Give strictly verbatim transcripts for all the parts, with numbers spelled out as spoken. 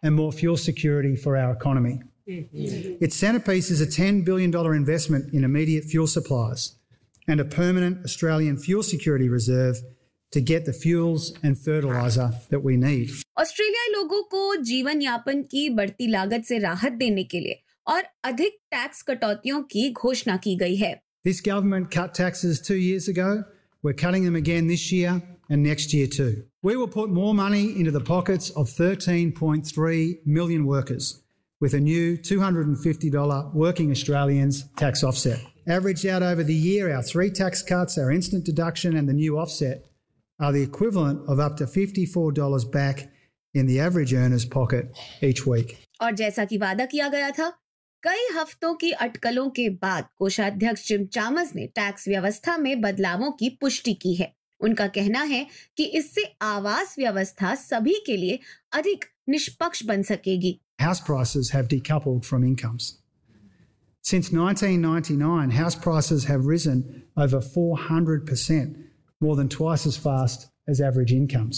and more fuel security for our economy. Its centrepiece is a ten billion dollars investment in immediate fuel supplies and a permanent Australian fuel security reserve to get the fuels and fertiliser that we need. ऑस्ट्रेलियाई लोगों को जीवन यापन की बढ़ती लागत से राहत देने के लिए और अधिक टैक्स कटौतियों की घोषणा की गई है. This government cut taxes two years ago. We're cutting them again this year and next year too. We will put more money into the pockets of thirteen point three million workers with a new two hundred fifty dollars Working Australians tax offset. Averaged out over the year, our three tax cuts, our instant deduction and the new offset are the equivalent of up to fifty-four dollars back in the average earner's pocket each week. और जैसा कि वादा किया गया था, कई हफ्तों की अटकलों के बाद कोषाध्यक्ष जिम चामर्स ने टैक्स व्यवस्था में बदलावों की पुष्टि की है. उनका कहना है कि इससे आवास व्यवस्था सभी के लिए अधिक निष्पक्ष बन सकेगी. House prices have decoupled from incomes. Since nineteen ninety-nine, house prices have risen over four hundred percent, more than twice as fast as average incomes.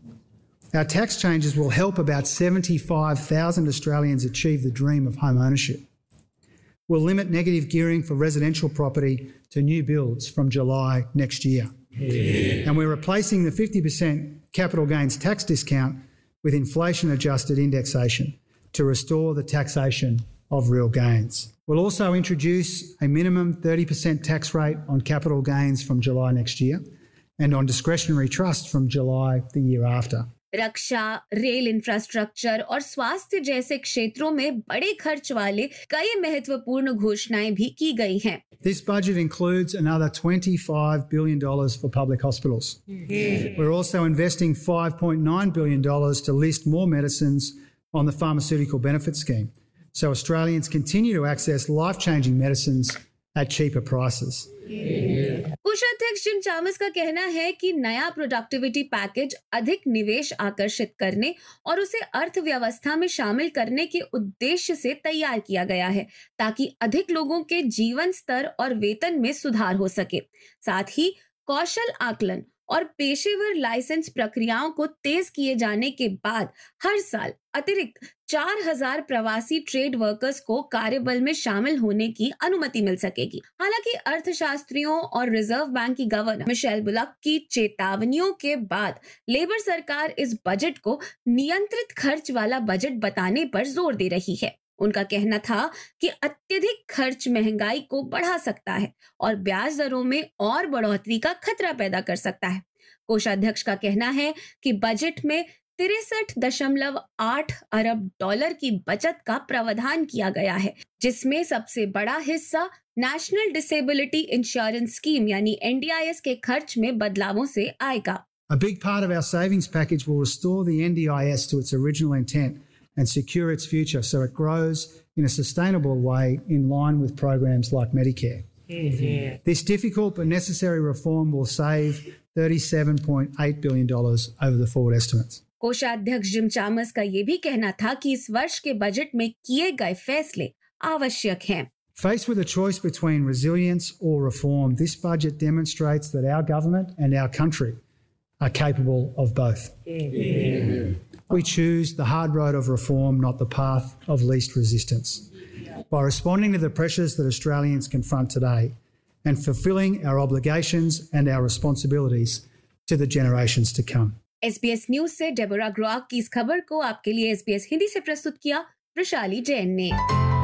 Our tax changes will help about seventy-five thousand Australians achieve the dream of home ownership. We'll limit negative gearing for residential property to new builds from July next year. Yeah. And we're replacing the fifty percent capital gains tax discount with inflation-adjusted indexation to restore the taxation of real gains. We'll also introduce a minimum thirty percent tax rate on capital gains from July next year and on discretionary trust from July the year after. Raksha, rail infrastructure और स्वास्थ्य जैसे क्षेत्रों में बड़े खर्च वाले कई महत्वपूर्ण घोषणाएं भी की गई हैं. This budget includes another twenty-five billion dollars for public hospitals. Yeah. We're also investing five point nine billion dollars to list more medicines on the pharmaceutical benefit scheme, so Australians continue to access life-changing medicines at cheaper prices. कोषाध्यक्ष gym Chalmers का कहना है कि नया productivity package अधिक निवेश आकर्षित करने और उसे अर्थव्यवस्था में शामिल करने के उद्देश्य से तैयार किया गया है ताकि अधिक लोगों के जीवन स्तर और वेतन में सुधार हो सके. साथ ही कौशल आकलन और पेशेवर लाइसेंस प्रक्रियाओं को तेज किए जाने के बाद हर साल अतिरिक्त चार हज़ार प्रवासी ट्रेड वर्कर्स को कार्यबल में शामिल होने की अनुमति मिल सकेगी. हालांकि अर्थशास्त्रियों और रिजर्व बैंक की गवर्नर मिशेल बुलक की चेतावनियों के बाद लेबर सरकार इस बजट को नियंत्रित खर्च वाला बजट बताने पर जोर दे रही है. उनका कहना था कि अत्यधिक खर्च महंगाई को बढ़ा सकता है और ब्याज दरों में और बढ़ोतरी का खतरा पैदा कर सकता है. कोषाध्यक्ष का कहना है कि बजट में तिरसठ दशमलव आठ अरब डॉलर की बचत का प्रावधान किया गया है, जिसमें सबसे बड़ा हिस्सा नेशनल डिसेबिलिटी इंश्योरेंस स्कीम यानी एन डी आई एस के खर्च में बदलावों से आएगा. A big part of our savings package will restore the N D I S to its original intent and secure its future so it grows in a sustainable way in line with programs like Medicare. Yeah. This difficult but necessary reform will save thirty-seven point eight billion dollars over the forward estimates. कोषाध्यक्ष gym Chalmers का ये भी कहना था कि इस वर्ष के बजट में किए गए फैसले आवश्यक हैं. Faced with a choice between resilience or reform, this budget demonstrates that our government and our country are capable of both. Yeah. We choose the hard road of reform, not the path of least resistance. By responding to the pressures that Australians confront today and fulfilling our obligations and our responsibilities to the generations to come. S B S news से Deborah ग्रोआक की इस खबर को आपके लिए S B S Hindi से प्रस्तुत किया वृशाली जैन ने.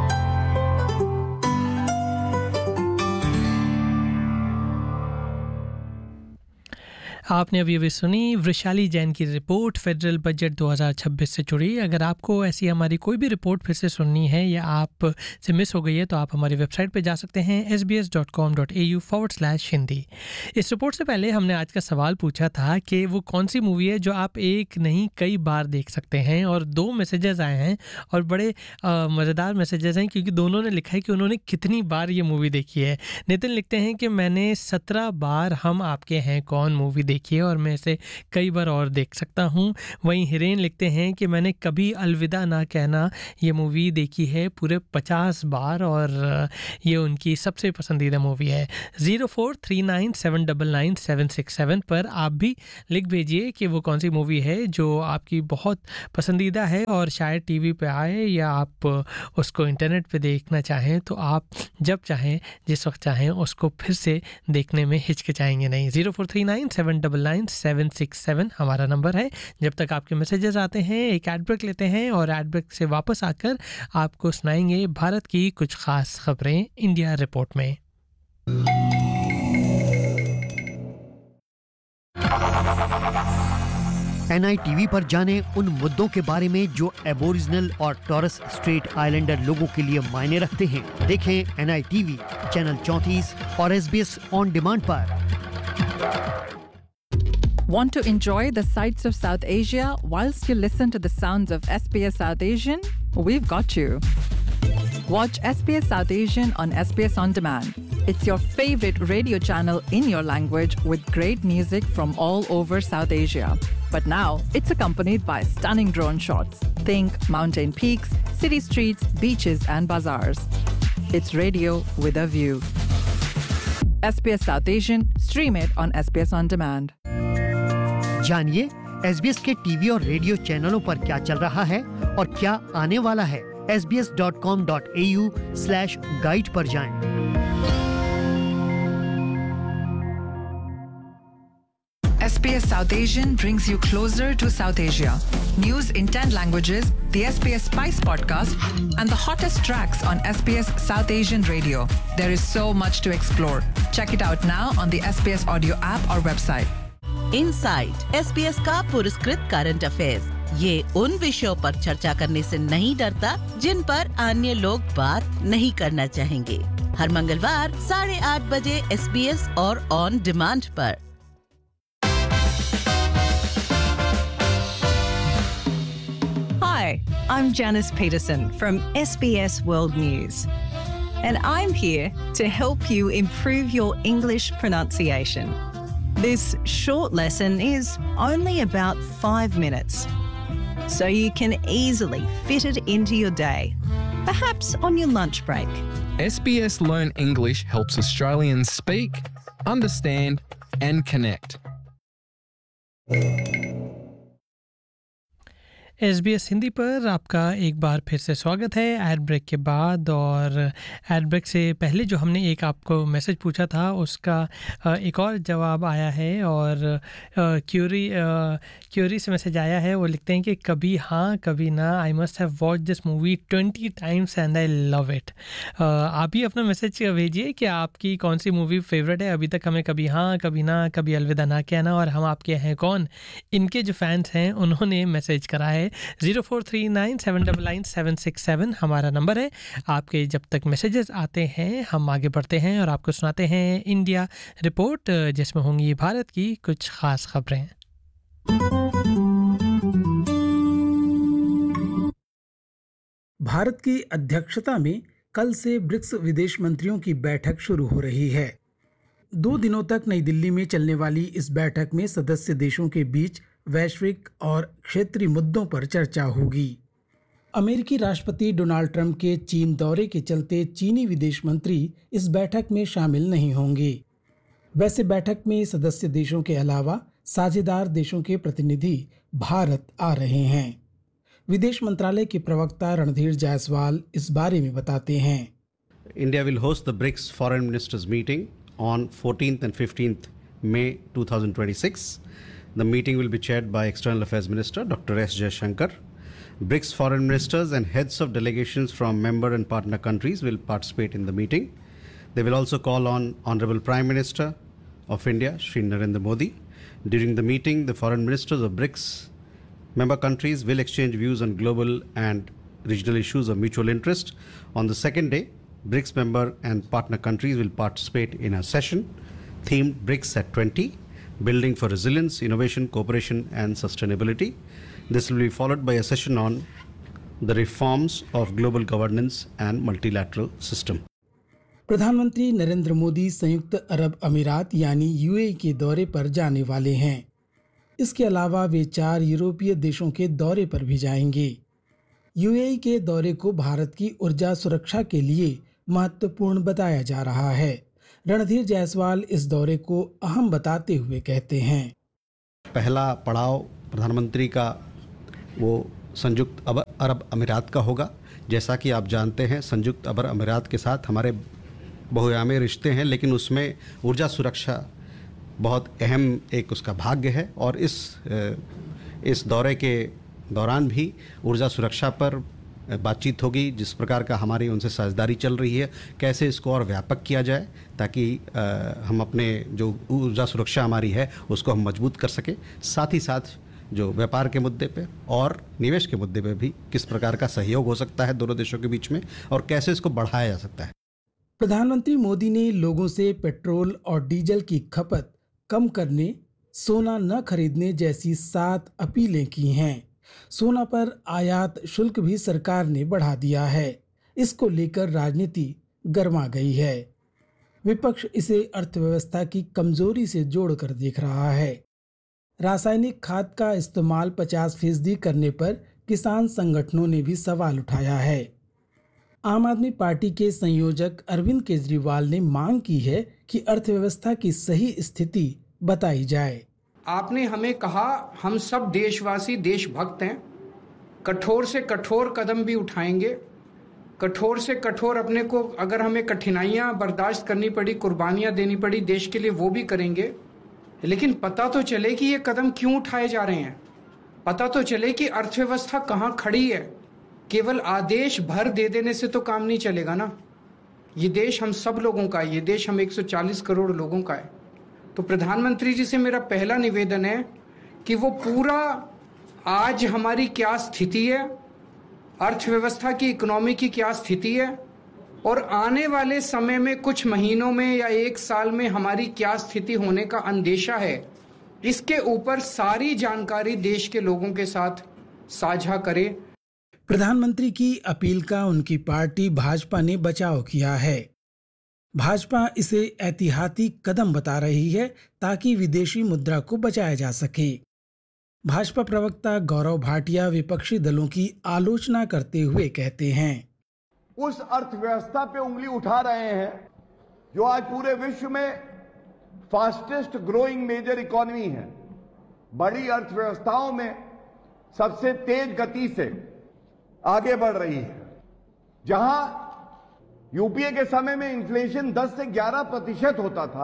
आपने अभी अभी सुनी वृशाली जैन की रिपोर्ट फेडरल बजट दो हज़ार छब्बीस से जुड़ी. अगर आपको ऐसी हमारी कोई भी रिपोर्ट फिर से सुननी है या आप से मिस हो गई है तो आप हमारी वेबसाइट पर जा सकते हैं S B S dot com dot A you forward slash Hindi. इस रिपोर्ट से पहले हमने आज का सवाल पूछा था कि वो कौन सी मूवी है जो आप एक नहीं कई बार देख सकते हैं, और दो मैसेजेस आए हैं और बड़े मज़ेदार मैसेजेस हैं क्योंकि दोनों ने लिखा है कि उन्होंने कितनी बार ये मूवी देखी है. नितिन लिखते हैं कि मैंने सत्रह बार हम आपके हैं कौन मूवी देखी है और मैं इसे कई बार और देख सकता हूँ। वहीं हिरेन लिखते हैं कि मैंने कभी अलविदा ना कहना ये मूवी देखी है पूरे पचास बार और ये उनकी सबसे पसंदीदा मूवी है। Zero four three nine seven double nine seven six seven पर आप भी लिख भेजिए कि वो कौन सी मूवी है जो आपकी बहुत पसंदीदा है और शायद टीवी पे आए या आप उसको इंटरनेट पे देखना चाहें तो आप जब चाहें जिस वक्त चाहें उसको फिर से देखने में हिचकिचाएंगे नहीं। Zero four three nine seven double nine seven six seven हमारा नंबर है। जब तक आपके मैसेजेस आते हैं एक एड ब्रेक लेते हैं और एड ब्रेक से वापस आकर आपको सुनाएंगे भारत की कुछ खास खबरें इंडिया रिपोर्ट में। एन आई टी वी पर जाने उन मुद्दों के बारे में जो एबोरिजिनल और टॉरस स्ट्रेट आइलैंडर लोगों के लिए मायने रखते हैं। देखें N I T V channel चौंतीस और S B S on demand पर। Want to enjoy the sights of South Asia whilst you listen to the sounds of S B S South Asian? We've got you. Watch S B S South Asian on S B S On Demand. It's your favorite radio channel in your language with great music from all over South Asia. But now, it's accompanied by stunning drone shots. Think mountain peaks, city streets, beaches and bazaars. It's radio with a view. S B S South Asian, stream it on S B S On Demand. जानिए S B S के TV और radio चैनलों पर क्या चल रहा है और क्या आने वाला है। S B S dot com dot A you slash guide पर जाएं। S B S South Asian brings you closer to South Asia. News in ten languages, the S B S Spice podcast, and the hottest tracks on S B S South Asian Radio. There is so much to explore. Check it out now on the S B S Audio app or website. Insight S B S का पुरस्कृत current affairs, ये उन विषयों पर चर्चा करने से नहीं डरता जिन पर अन्य लोग बात नहीं करना चाहेंगे। हर मंगलवार साढ़े आठ बजे एस बी एस और ऑन डिमांड पर। Hi, I'm Janice Peterson from S B S World News, and I'm here to help you improve your English pronunciation. This short lesson is only about five minutes, so you can easily fit it into your day, perhaps on your lunch break. S B S Learn English helps Australians speak, understand, and connect. S B S Hindi पर आपका एक बार फिर से स्वागत है add break के बाद। और एड ब्रेक से पहले जो हमने एक आपको मैसेज पूछा था उसका एक और जवाब आया है और क्यूरी क्यूरी से मैसेज आया है। वो लिखते हैं कि कभी हाँ कभी ना, I must have watch this movie twenty times and I love it. आप ही अपना मैसेज भेजिए कि आपकी कौन सी मूवी फेवरेट है। अभी तक हमें कभी हाँ कभी ना, कभी अलविदा ना कहना और हम आपके हैं कौन, इनके जो फैंस हैं उन्होंने मैसेज करा है। Zero four three nine seven double nine seven six seven हमारा नंबर है। आपके जब तक मैसेजेस आते हैं हम आगे बढ़ते हैं और आपको सुनाते हैं इंडिया रिपोर्ट, जिसमें होंगी भारत की कुछ खास खबरें। भारत की अध्यक्षता में कल से ब्रिक्स विदेश मंत्रियों की बैठक शुरू हो रही है। दो दिनों तक नई दिल्ली में चलने वाली इस बैठक में सदस्य देशों के बीच वैश्विक और क्षेत्रीय मुद्दों पर चर्चा होगी। अमेरिकी राष्ट्रपति डोनाल्ड ट्रंप के चीन दौरे के चलते चीनी विदेश मंत्री इस बैठक में शामिल नहीं होंगे। वैसे बैठक में सदस्य देशों के अलावा साझेदार देशों के प्रतिनिधि भारत आ रहे हैं। विदेश मंत्रालय के प्रवक्ता रणधीर जायसवाल इस बारे में बताते हैं। India will host the BRICS Foreign Ministers meeting on fourteenth and fifteenth May twenty twenty-six. The meeting will be chaired by External Affairs Minister Doctor S. Jaishankar. BRICS foreign ministers and heads of delegations from member and partner countries will participate in the meeting. They will also call on Honorable Prime Minister of India, Shri Narendra Modi. During the meeting, the foreign ministers of BRICS member countries will exchange views on global and regional issues of mutual interest. On the second day, BRICS member and partner countries will participate in a session themed BRICS at twenty. Building for Resilience, Innovation, Cooperation and Sustainability. This will be followed by a session on the reforms of global governance and multilateral system. प्रधानमंत्री नरेंद्र मोदी संयुक्त अरब अमीरात यानी UAE के दौरे पर जाने वाले हैं। इसके अलावा वे चार यूरोपीय देशों के दौरे पर भी जाएंगे। यूएई के दौरे को भारत की ऊर्जा सुरक्षा के लिए महत्वपूर्ण बताया जा रहा है। रणधीर जायसवाल इस दौरे को अहम बताते हुए कहते हैं, पहला पड़ाव प्रधानमंत्री का वो संयुक्त अरब अमीरात का होगा। जैसा कि आप जानते हैं, संयुक्त अरब अमीरात के साथ हमारे बहुआयामी रिश्ते हैं, लेकिन उसमें ऊर्जा सुरक्षा बहुत अहम एक उसका भाग्य है। और इस इस दौरे के दौरान भी ऊर्जा सुरक्षा पर बातचीत होगी। जिस प्रकार का हमारी उनसे साझेदारी चल रही है, कैसे इसको और व्यापक किया जाए ताकि आ, हम अपने जो ऊर्जा सुरक्षा हमारी है उसको हम मजबूत कर सकें। साथ ही साथ जो व्यापार के मुद्दे पे और निवेश के मुद्दे पे भी किस प्रकार का सहयोग हो सकता है दोनों देशों के बीच में और कैसे इसको बढ़ाया जा सकता है। प्रधानमंत्री मोदी ने लोगों से पेट्रोल और डीजल की खपत कम करने, सोना न खरीदने जैसी सात अपीलें की हैं। सोना पर आयात शुल्क भी सरकार ने बढ़ा दिया है। इसको लेकर राजनीति गर्मा गई है। विपक्ष इसे अर्थव्यवस्था की कमजोरी से जोड़कर देख रहा है। रासायनिक खाद का इस्तेमाल पचास फीसदी करने पर किसान संगठनों ने भी सवाल उठाया है। आम आदमी पार्टी के संयोजक अरविंद केजरीवाल ने मांग की है कि अर्थव्यवस्था की सही स्थिति बताई जाए। आपने हमें कहा हम सब देशवासी देशभक्त हैं, कठोर से कठोर कदम भी उठाएंगे, कठोर से कठोर अपने को अगर हमें कठिनाइयां बर्दाश्त करनी पड़ी, कुर्बानियां देनी पड़ी देश के लिए, वो भी करेंगे। लेकिन पता तो चले कि ये कदम क्यों उठाए जा रहे हैं, पता तो चले कि अर्थव्यवस्था कहाँ खड़ी है। केवल आदेश भर दे देने से तो काम नहीं चलेगा ना। ये देश हम सब लोगों का है, ये देश हम एक सौ चालीस करोड़ लोगों का है। तो प्रधानमंत्री जी से मेरा पहला निवेदन है कि वो पूरा आज हमारी क्या स्थिति है, अर्थव्यवस्था की, इकोनॉमी की क्या स्थिति है और आने वाले समय में कुछ महीनों में या एक साल में हमारी क्या स्थिति होने का अंदेशा है, इसके ऊपर सारी जानकारी देश के लोगों के साथ साझा करे। प्रधानमंत्री की अपील का उनकी पार्टी भाजपा ने बचाव किया है। भाजपा इसे ऐतिहासिक कदम बता रही है ताकि विदेशी मुद्रा को बचाया जा सके। भाजपा प्रवक्ता गौरव भाटिया विपक्षी दलों की आलोचना करते हुए कहते हैं, उस अर्थव्यवस्था पे उंगली उठा रहे हैं जो आज पूरे विश्व में फास्टेस्ट ग्रोइंग मेजर इकोनॉमी है, बड़ी अर्थव्यवस्थाओं में सबसे तेज गति से आगे बढ़ रही है। जहां यूपीए के समय में इन्फ्लेशन दस से ग्यारह प्रतिशत होता था,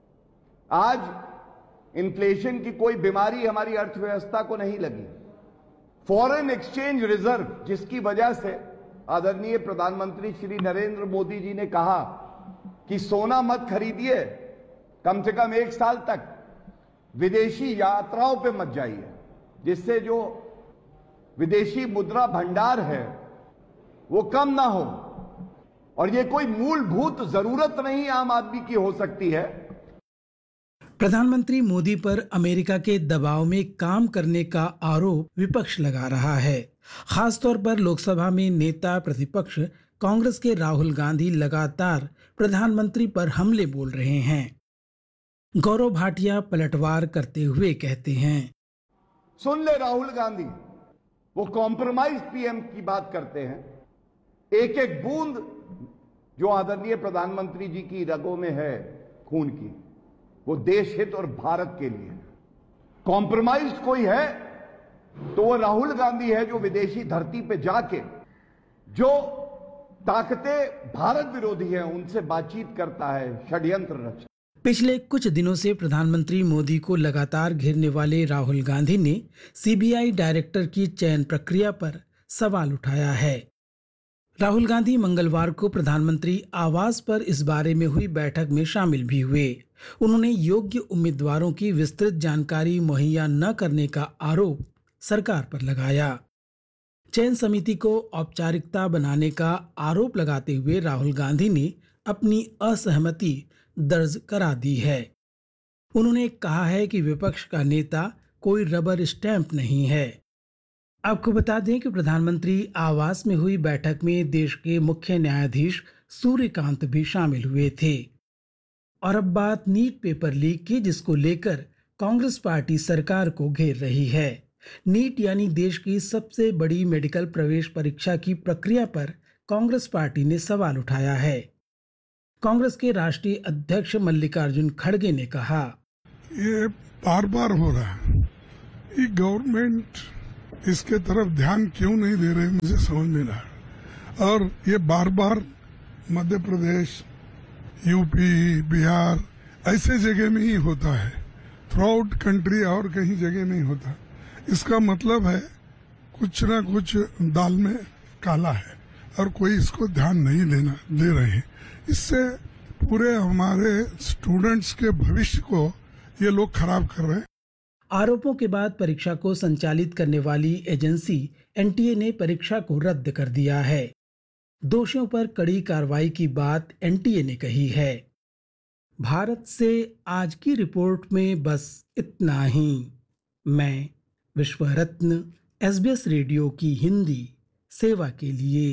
आज इन्फ्लेशन की कोई बीमारी हमारी अर्थव्यवस्था को नहीं लगी। फॉरेन एक्सचेंज रिजर्व, जिसकी वजह से आदरणीय प्रधानमंत्री श्री नरेंद्र मोदी जी ने कहा कि सोना मत खरीदिए, कम से कम एक साल तक विदेशी यात्राओं पे मत जाइए, जिससे जो विदेशी मुद्रा भंडार है वो कम ना हो। और ये कोई मूलभूत जरूरत नहीं आम आदमी की हो सकती है। प्रधानमंत्री मोदी पर अमेरिका के दबाव में काम करने का आरोप विपक्ष लगा रहा है। खासतौर पर लोकसभा में नेता प्रतिपक्ष कांग्रेस के राहुल गांधी लगातार प्रधानमंत्री पर हमले बोल रहे हैं। गौरव भाटिया पलटवार करते हुए कहते हैं, सुन ले राहुल गांधी, वो कॉम्प्रोमाइज पीएम की बात करते हैं। एक एक बूंद जो आदरणीय प्रधानमंत्री जी की रगों में है खून की, वो देश हित और भारत के लिए। कॉम्प्रोमाइज कोई है तो वो राहुल गांधी है, जो विदेशी धरती पे जाके जो ताकतें भारत विरोधी हैं उनसे बातचीत करता है, षड्यंत्र रचता। पिछले कुछ दिनों से प्रधानमंत्री मोदी को लगातार घेरने वाले राहुल गांधी ने सीबीआई डायरेक्टर की चयन प्रक्रिया पर सवाल उठाया है। राहुल गांधी मंगलवार को प्रधानमंत्री आवास पर इस बारे में हुई बैठक में शामिल भी हुए। उन्होंने योग्य उम्मीदवारों की विस्तृत जानकारी मुहैया न करने का आरोप सरकार पर लगाया। चयन समिति को औपचारिकता बनाने का आरोप लगाते हुए राहुल गांधी ने अपनी असहमति दर्ज करा दी है। उन्होंने कहा है कि विपक्ष का नेता कोई रबर स्टैंप नहीं है। आपको बता दें कि प्रधानमंत्री आवास में हुई बैठक में देश के मुख्य न्यायाधीश सूर्यकांत भी शामिल हुए थे। और अब बात नीट पेपर लीक की, जिसको लेकर कांग्रेस पार्टी सरकार को घेर रही है। नीट यानी देश की सबसे बड़ी मेडिकल प्रवेश परीक्षा की प्रक्रिया पर कांग्रेस पार्टी ने सवाल उठाया है। कांग्रेस के राष्ट्रीय अध्यक्ष मल्लिकार्जुन खड़गे ने कहा, ये बार बार हो रहा है, ये गवर्नमेंट इसके तरफ ध्यान क्यों नहीं दे रहे, मुझे समझ नहीं रहा। और ये बार बार मध्य प्रदेश, यूपी, बिहार ऐसे जगह में ही होता है, थ्रू आउट कंट्री और कहीं जगह नहीं होता। इसका मतलब है कुछ ना कुछ दाल में काला है और कोई इसको ध्यान नहीं देना दे रहे हैं। इससे पूरे हमारे स्टूडेंट्स के भविष्य को ये लोग खराब कर रहे हैं। आरोपों के बाद परीक्षा को संचालित करने वाली एजेंसी एनटीए ने परीक्षा को रद्द कर दिया है। दोषियों पर कड़ी कार्रवाई की बात एनटीए ने कही है। भारत से आज की रिपोर्ट में बस इतना ही। मैं विश्व रत्न एसबीएस रेडियो की हिंदी सेवा के लिए।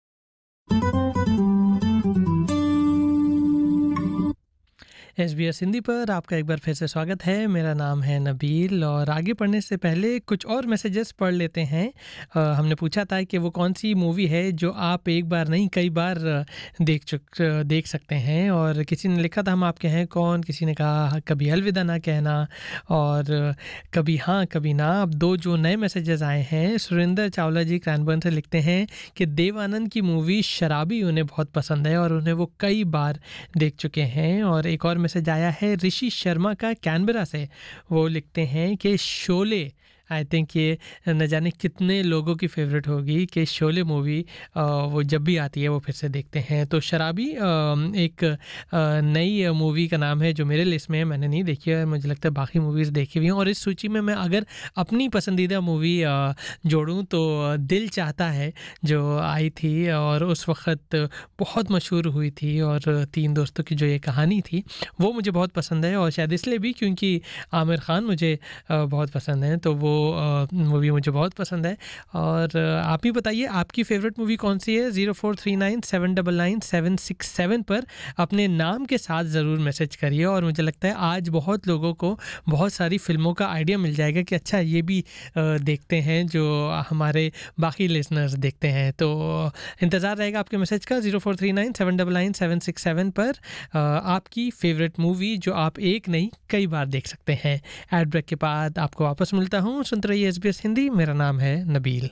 एसबीएस हिंदी पर आपका एक बार फिर से स्वागत है। मेरा नाम है नबील और आगे पढ़ने से पहले कुछ और मैसेजेस पढ़ लेते हैं। आ, हमने पूछा था कि वो कौन सी मूवी है जो आप एक बार नहीं कई बार देख चुक देख सकते हैं, और किसी ने लिखा था हम आपके हैं कौन, किसी ने कहा कभी अलविदा ना कहना और कभी हाँ कभी ना। अब दो जो नए मैसेजेस आए हैं, सुरेंद्र चावला जी क्रैनबर्न से लिखते हैं कि देवानंद की मूवी शराबी उन्हें बहुत पसंद है और उन्हें वो कई बार देख चुके हैं। और एक और मैसेज आया है ऋषि शर्मा का कैनबरा से, वो लिखते हैं कि शोले, आई थिंक ये न जाने कितने लोगों की फेवरेट होगी कि शोले मूवी वो जब भी आती है वो फिर से देखते हैं। तो शराबी एक नई मूवी का नाम है जो मेरे लिस्ट में है, मैंने नहीं देखी है, मुझे लगता है बाकी मूवीज़ देखी हुई हैं। और इस सूची में मैं अगर अपनी पसंदीदा मूवी जोड़ूं तो दिल चाहता है जो आई थी और उस वक्त बहुत मशहूर हुई थी, और तीन दोस्तों की जो ये कहानी थी वो मुझे बहुत पसंद है, और शायद इसलिए भी क्योंकि आमिर खान मुझे बहुत पसंद है, तो वो मूवी मुझे बहुत पसंद है। और आप ही बताइए आपकी फेवरेट मूवी कौन सी है। Zero four three nine seven double nine seven six seven पर अपने नाम के साथ ज़रूर मैसेज करिए, और मुझे लगता है आज बहुत लोगों को बहुत सारी फिल्मों का आइडिया मिल जाएगा कि अच्छा ये भी देखते हैं जो हमारे बाकी लिसनर्स देखते हैं। तो इंतज़ार रहेगा आपके मैसेज का zero four three nine seven double nine seven six seven पर आपकी फेवरेट मूवी जो आप एक नहीं कई बार देख सकते हैं। एड ब्रेक के बाद आपको वापस मिलता हूँ। सुनते रहिए एसबीएस हिंदी। मेरा नाम है नबील।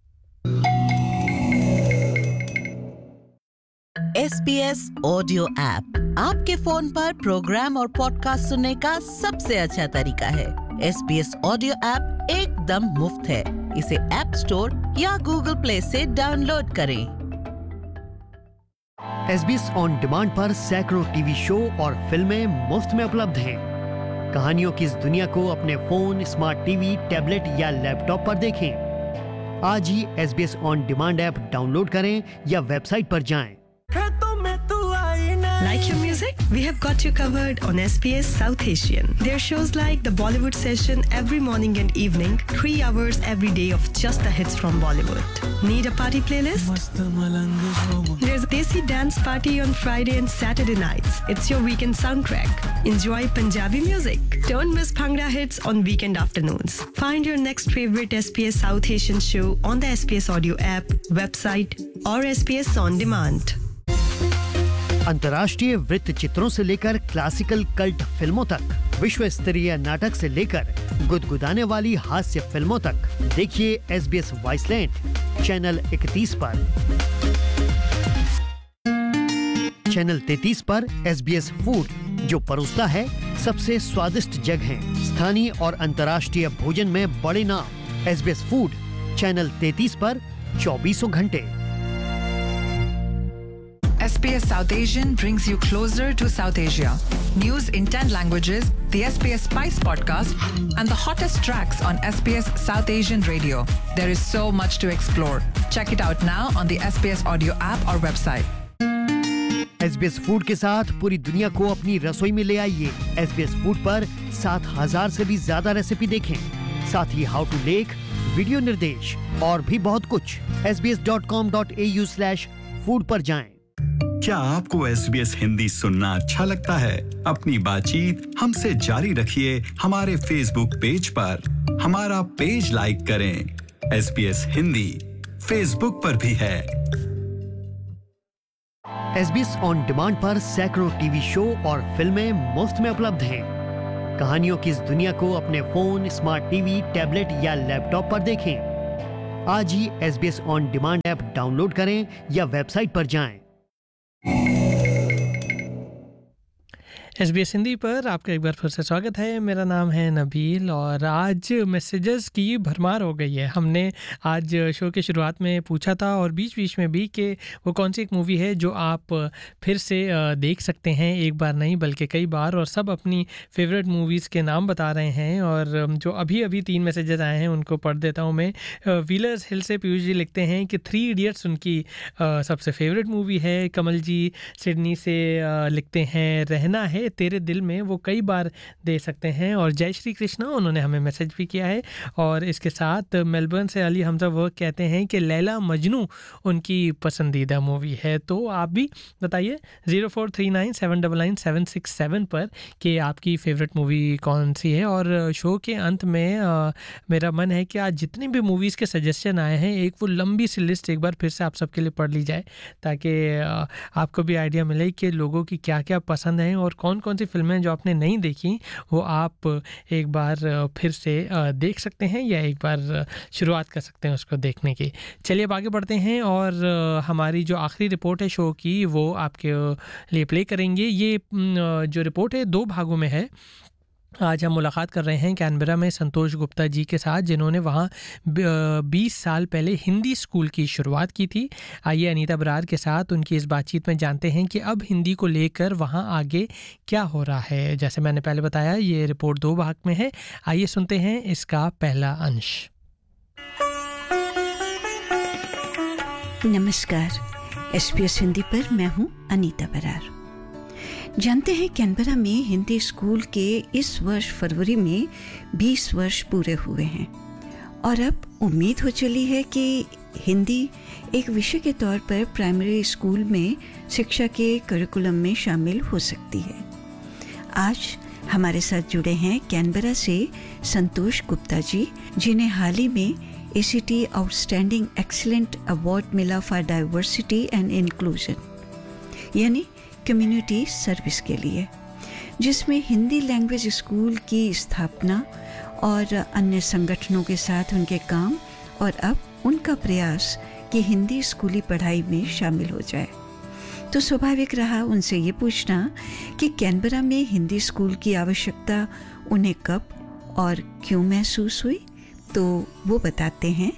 एसबीएस ऑडियो ऐप आपके फोन पर प्रोग्राम और पॉडकास्ट सुनने का सबसे अच्छा तरीका है। एसबीएस ऑडियो ऐप एकदम मुफ्त है। इसे ऐप स्टोर या गूगल प्ले से डाउनलोड करें। एसबीएस ऑन डिमांड पर सैकड़ों टीवी शो और फिल्में मुफ्त में उपलब्ध हैं। कहानियों की इस दुनिया को अपने फोन, स्मार्ट टीवी, टैबलेट या लैपटॉप पर देखें। आज ही SBS on demand app download करें या वेबसाइट पर जाएं। Like your music? We have got you covered on S B S South Asian. There are shows like the Bollywood Session every morning and evening, three hours every day of just the hits from Bollywood. Need a party playlist? There's a Desi Dance Party on Friday and Saturday nights. It's your weekend soundtrack. Enjoy Punjabi music. Don't miss Bhangra hits on weekend afternoons. Find your next favorite S B S South Asian show on the S B S Audio app, website or S B S On Demand. अंतर्राष्ट्रीय वृत्त चित्रों से लेकर classical cult फिल्मों तक, विश्व स्तरीय नाटक से लेकर गुदगुदाने वाली हास्य फिल्मों तक, देखिए एसबीएस वॉइसलैंड चैनल इकतीस पर। चैनल तैंतीस पर एसबीएस फूड जो परोसता है सबसे स्वादिष्ट जगहें, स्थानीय और अंतर्राष्ट्रीय भोजन में बड़े नाम। एसबीएस फूड चैनल तैंतीस पर चौबीसों घंटे। S B S South Asian brings you closer to South Asia. News in ten languages, the S B S Spice podcast, and the hottest tracks on S B S South Asian Radio. There is so much to explore. Check it out now on the S B S Audio app or website. SBS food के साथ पूरी दुनिया को अपनी रसोई में ले आइए। एसबीएस फूड पर सात हज़ार से भी ज्यादा रेसिपी देखें, साथ ही हाउ टू लेख, वीडियो निर्देश और भी बहुत कुछ। S B S dot com dot A you slash food पर जाएं। क्या आपको एस बी एस हिंदी सुनना अच्छा लगता है? अपनी बातचीत हमसे जारी रखिए हमारे फेसबुक पेज पर। हमारा पेज लाइक करें। S B S Hindi Facebook पर भी है। S B S on demand पर सैकड़ों टीवी शो और फिल्में मुफ्त में उपलब्ध हैं। कहानियों की इस दुनिया को अपने फोन, स्मार्ट टीवी, टैबलेट या लैपटॉप पर देखें। आज ही S B S on demand app download करें या वेबसाइट पर जाएं। एस बी एस हिंदी पर आपका एक बार फिर से स्वागत है। मेरा नाम है नबील और आज मैसेजेस की भरमार हो गई है। हमने आज शो के शुरुआत में पूछा था और बीच बीच में भी कि वो कौन सी एक मूवी है जो आप फिर से देख सकते हैं, एक बार नहीं बल्कि कई बार, और सब अपनी फेवरेट मूवीज़ के नाम बता रहे हैं। और जो अभी अभी तीन मैसेजेस आए हैं उनको पढ़ देता हूँ मैं। व्हीलर्स हिल से पीयूष जी लिखते हैं कि थ्री इडियट्स उनकी सबसे फेवरेट मूवी है। कमल जी सिडनी से लिखते हैं रहना है तेरे दिल में, वो कई बार दे सकते हैं। और जय श्री कृष्णा उन्होंने हमें मैसेज भी किया है। और इसके साथ मेलबर्न से अली हमजा वर्क कहते हैं कि लैला मजनू उनकी पसंदीदा मूवी है। तो आप भी बताइए zero four three nine seven double nine seven six seven पर कि आपकी फेवरेट मूवी कौन सी है। और शो के अंत में आ, मेरा मन है कि आज जितनी भी मूवीज़ के सजेशन आए हैं एक वो लंबी सी लिस्ट एक बार फिर से आप सबके लिए पढ़ ली जाए, ताकि आपको भी आइडिया मिले कि लोगों की क्या क्या पसंद है और कौन कौन सी फिल्में जो आपने नहीं देखी वो आप एक बार फिर से देख सकते हैं या एक बार शुरुआत कर सकते हैं उसको देखने की। चलिए अब आगे बढ़ते हैं और हमारी जो आखिरी रिपोर्ट है शो की वो आपके लिए प्ले करेंगे। ये जो रिपोर्ट है दो भागों में है। आज हम मुलाकात कर रहे हैं कैनबरा में संतोष गुप्ता जी के साथ, जिन्होंने वहाँ बीस साल पहले हिंदी स्कूल की शुरुआत की थी। आइए अनीता बरार के साथ उनकी इस बातचीत में जानते हैं कि अब हिंदी को लेकर वहाँ आगे क्या हो रहा है। जैसे मैंने पहले बताया ये रिपोर्ट दो भाग में है। आइए सुनते हैं इसका पहला अंश। नमस्कार, एस बी एस हिंदी पर मैं हूँ अनीता बरार। जानते हैं कैनबरा में हिंदी स्कूल के इस वर्ष फरवरी में बीस वर्ष पूरे हुए हैं और अब उम्मीद हो चली है कि हिंदी एक विषय के तौर पर प्राइमरी स्कूल में शिक्षा के करिकुलम में शामिल हो सकती है। आज हमारे साथ जुड़े हैं कैनबरा से संतोष गुप्ता जी, जिन्हें हाल ही में ए C T outstanding excellent award मिला फॉर डाइवर्सिटी एंड इंक्लूजन, यानी कम्युनिटी सर्विस के लिए, जिसमें हिंदी लैंग्वेज स्कूल की स्थापना और अन्य संगठनों के साथ उनके काम और अब उनका प्रयास कि हिंदी स्कूली पढ़ाई में शामिल हो जाए। तो स्वाभाविक रहा उनसे ये पूछना कि कैनबरा में हिंदी स्कूल की आवश्यकता उन्हें कब और क्यों महसूस हुई। तो वो बताते हैं।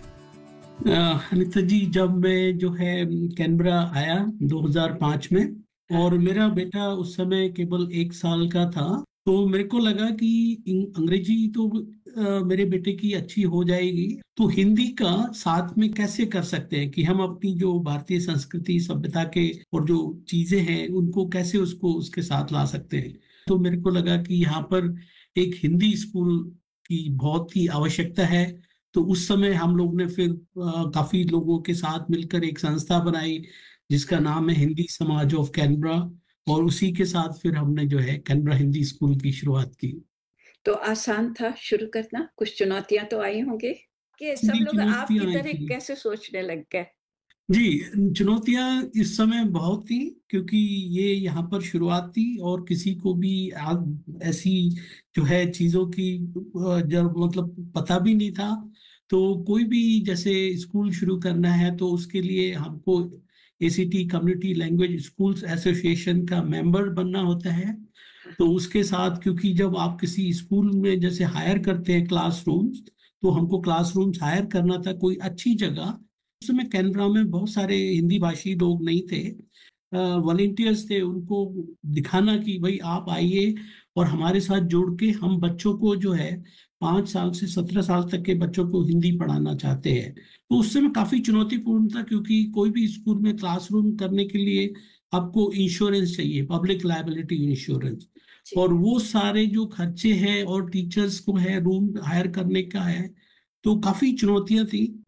अनिता जी, जब मैं जो है कैनबरा आया दो हज़ार पाँच में और मेरा बेटा उस समय केवल एक साल का था, तो मेरे को लगा कि अंग्रेजी तो आ, मेरे बेटे की अच्छी हो जाएगी, तो हिंदी का साथ में कैसे कर सकते हैं कि हम अपनी जो भारतीय संस्कृति सभ्यता के और जो चीजें हैं उनको कैसे उसको उसके साथ ला सकते हैं। तो मेरे को लगा कि यहाँ पर एक हिंदी स्कूल की बहुत ही आवश्यकता है। तो उस समय हम लोग ने फिर आ, काफी लोगों के साथ मिलकर एक संस्था बनाई जिसका नाम है हिंदी समाज ऑफ कैनबरा, और उसी के साथ फिर हमने जो है कैनबरा हिंदी स्कूल की शुरुआत की। तो आसान था शुरू करना? कुछ चुनौतियां तो आई होंगी कि सब लोग आपकी तरह कैसे सोचने लग गए? जी, चुनौतियां इस समय बहुत थी, क्योंकि ये यहाँ पर शुरुआत थी और किसी को भी ऐसी जो है चीजों की जब मतलब पता भी नहीं था। तो कोई भी जैसे स्कूल शुरू करना है तो उसके लिए हमको ए C T community language schools association का मेंबर बनना होता है। तो उसके साथ, क्योंकि जब आप किसी स्कूल में जैसे हायर करते हैं क्लासरूम्स, तो हमको क्लासरूम्स हायर करना था कोई अच्छी जगह। उस समय कैनबरा में बहुत सारे हिंदी भाषी लोग नहीं थे, वॉलंटियर्स थे, उनको दिखाना कि भाई आप आइए और हमारे साथ जुड़ के हम बच्चों को जो है पाँच साल से सत्रह साल तक के बच्चों को हिंदी पढ़ाना चाहते हैं। तो उस समय काफी चुनौतीपूर्ण था, क्योंकि कोई भी स्कूल में क्लासरूम करने के लिए आपको इंश्योरेंस चाहिए, पब्लिक लायबिलिटी इंश्योरेंस, और वो सारे जो खर्चे हैं और टीचर्स को है रूम हायर करने का है, तो काफी चुनौतियां थी।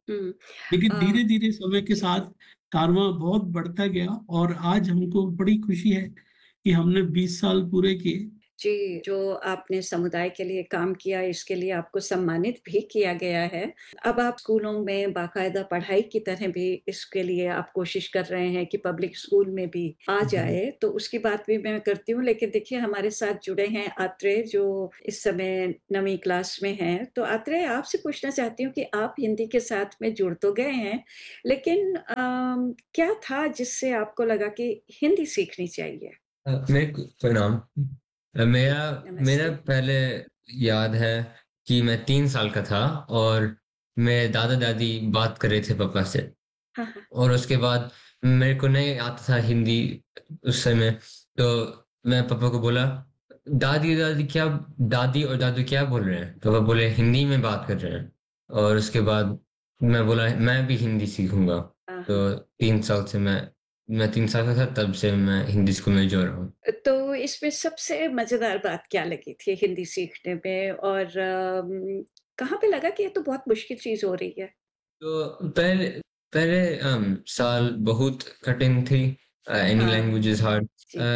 हम्म, लेकिन धीरे धीरे समय के साथ कारवां बहुत बढ़ता गया और आज हमको बड़ी खुशी है कि हमने बीस साल पूरे किए। जी, जो आपने समुदाय के लिए काम किया इसके लिए आपको सम्मानित भी किया गया है। अब आप स्कूलों में बाकायदा पढ़ाई की तरह भी इसके लिए आप कोशिश कर रहे हैं कि पब्लिक स्कूल में भी आ जाए, तो उसकी बात भी मैं करती हूँ। लेकिन देखिए हमारे साथ जुड़े हैं आत्रेय जो इस समय नवीं क्लास में हैं। तो आत्रेय आपसे पूछना चाहती हूँ कि आप हिंदी के साथ में जुड़ तो गए हैं, लेकिन अम, क्या था जिससे आपको लगा कि हिंदी सीखनी चाहिए? मेरे प्रणाम। मेरा मेरा पहले याद है कि मैं तीन साल का था और मेरे दादा दादी बात कर रहे थे पापा से, हाँ, हाँ। और उसके बाद मेरे को नहीं आता था हिंदी उस समय, तो मैं पापा को बोला दादी दादी क्या दादी और दादू क्या बोल रहे हैं? पापा बोले हिंदी में बात कर रहे हैं, और उसके बाद मैं बोला मैं भी हिंदी सीखूंगा। तो तीन साल से मैं मैं तीन साल का था तब से मैं हिंदी स्कूल में जोड़ रहा हूँ। तो इसमें सबसे मजेदार बात क्या लगी थी हिंदी सीखने में, और अम, कहाँ पे लगा कि ये तो बहुत मुश्किल चीज हो रही है? तो पहले पहले अम, साल बहुत कठिन थी। एनी हाँ। Language is hard.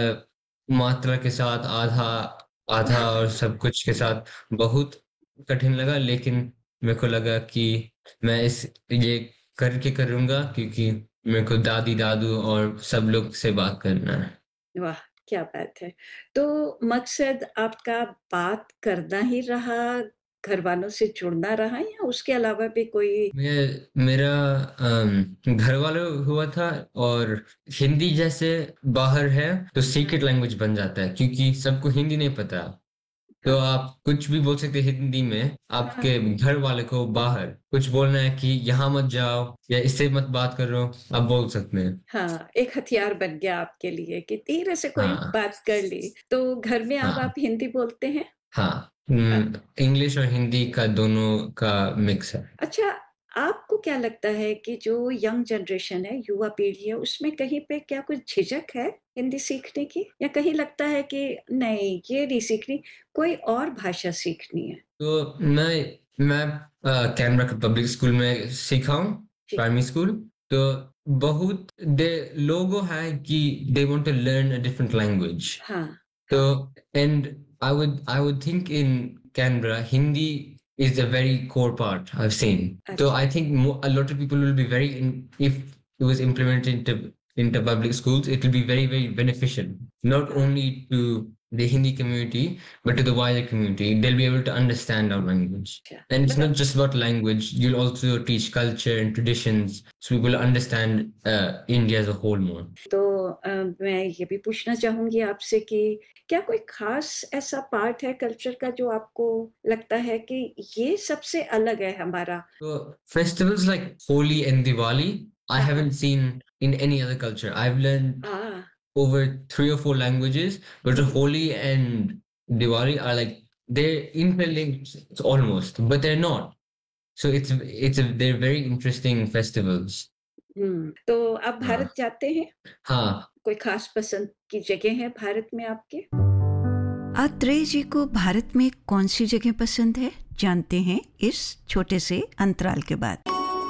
मात्रा के साथ आधा आधा और सब कुछ के साथ बहुत कठिन लगा, लेकिन मेरे को लगा कि मैं इस ये करके करूँगा क्योंकि मेरे को दादी दादू और सब लोग से बात करना है। वाह, क्या बात है। तो मकसद आपका बात करना ही रहा, घर वालों से जुड़ना रहा, या उसके अलावा भी कोई? मैं मेरा अम, घर वालों हुआ था, और हिंदी जैसे बाहर है तो सीक्रेट लैंग्वेज बन जाता है क्योंकि सबको हिंदी नहीं पता, तो आप कुछ भी बोल सकते हैं हिंदी में। आपके घर वाले को बाहर कुछ बोलना है कि यहाँ मत जाओ या इससे मत बात करो, आप बोल सकते हैं। हाँ, एक हथियार बन गया आपके लिए कि धीरे से कोई हाँ। बात कर ली। तो घर में अब हाँ। आप हिंदी बोलते हैं? हाँ, इंग्लिश और हिंदी का दोनों का मिक्स है। अच्छा, आपको क्या लगता है कि जो यंग जनरेशन है, युवा पीढ़ी है, उसमें कहीं पे क्या कुछ झिझक है हिंदी सीखने की, या कहीं लगता है कि नहीं ये नहीं सीखनी, कोई और भाषा सीखनी है? तो मैं मैं कैनबरा के पब्लिक स्कूल में सीखा हूँ, प्राइमरी स्कूल। तो बहुत दे लोगों है कि they want to learn a different language. हाँ। तो and I would I would think in Canberra Hindi is a very core part I've seen. So I think mo- a lot of people will be very, in, if it was implemented into, into public schools, it will be very, very beneficial, not only to the Hindi community, but to the wider community. They'll be able to understand our language. And it's not just about language, you'll also teach culture and traditions, so we will understand uh, India as a whole more. तो अ, मैं ये भी पूछना चाहूंगी आपसे कि क्या कोई खास ऐसा पार्ट है कल्चर का जो आपको लगता है कि ये सबसे अलग है हमारा? So festivals like Holi and Diwali, I haven't seen in any other culture. I've learned Ah. over three or four languages, but Holi and Diwali are like they're interlinked almost, but they're not. So it's it's a, they're very interesting festivals. हम्म, तो आप भारत जाते हैं? हाँ। कोई खास पसंद की जगह है भारत में आपके? आत्रेय जी को भारत में कौन सी जगह पसंद है, जानते हैं इस छोटे से अंतराल के बाद।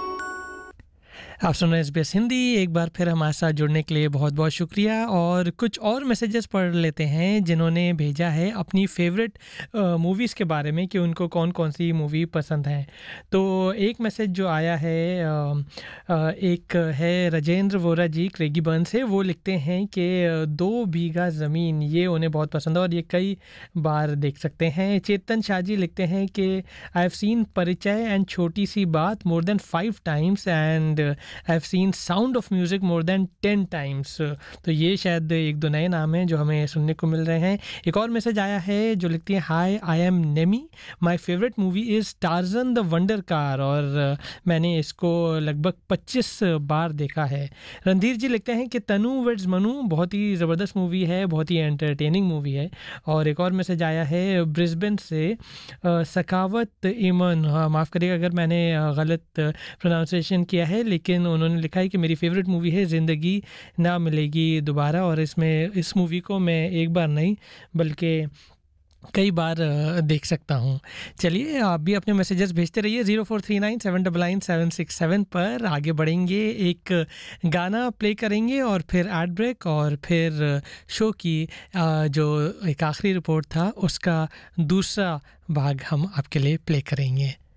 आप सुन रहे हैं एसबीएस हिंदी। एक बार फिर हमारे साथ जुड़ने के लिए बहुत बहुत शुक्रिया। और कुछ और मैसेजेस पढ़ लेते हैं जिन्होंने भेजा है अपनी फेवरेट मूवीज़ के बारे में कि उनको कौन कौन सी मूवी पसंद है। तो एक मैसेज जो आया है, आ, आ, एक है राजेंद्र वोरा जी क्रेगीबर्न से। वो लिखते हैं कि दो बीघा ज़मीन ये उन्हें बहुत पसंद है और ये कई बार देख सकते हैं। चेतन शाह जी लिखते हैं कि आई हैव सीन परिचय एंड छोटी सी बात more than five times and I have seen sound of music more than ten times. तो ये शायद एक दो नए नाम हैं जो हमें सुनने को मिल रहे हैं। एक और मैसेज आया है जो लिखती है, हाय I am Nemi, my favourite movie is Tarzan the wonder car और मैंने इसको लगभग पच्चीस बार देखा है। रणधीर जी लिखते हैं कि तनु वेड्स मनु बहुत ही ज़बरदस्त मूवी है, बहुत ही एंटरटेनिंग मूवी है। और एक और मैसेज आया है ब्रिस्बेन से, सखावत ईमन, हाँ माफ़ करिएगा अगर मैंने गलत प्रोनाउंसिएशन किया है, लेकिन उन्होंने लिखा है कि मेरी फेवरेट मूवी है ज़िंदगी ना मिलेगी दोबारा। और इसमें इस मूवी को मैं एक बार नहीं बल्कि कई बार देख सकता हूँ। चलिए आप भी अपने मैसेजेस भेजते रहिए zero four three nine seven double nine seven six seven पर। आगे बढ़ेंगे, एक गाना प्ले करेंगे और फिर एड ब्रेक और फिर शो की जो एक आखिरी रिपोर्ट था उसका दूसरा भाग हम आपके लिए प्ले करेंगे।